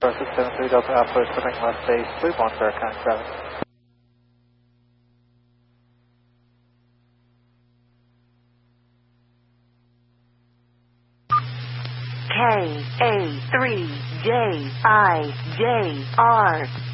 673 Delta Alpha is swimming left base, 31 for contact traffic. KA3JIJR